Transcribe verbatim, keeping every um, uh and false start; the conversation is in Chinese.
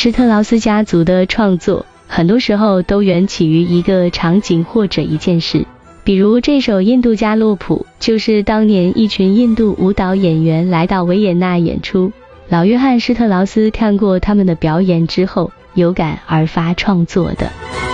施特劳斯家族的创作很多时候都缘起于一个场景或者一件事，比如这首印度加洛普就是当年一群印度舞蹈演员来到维也纳演出，老约翰施特劳斯看过他们的表演之后有感而发创作的。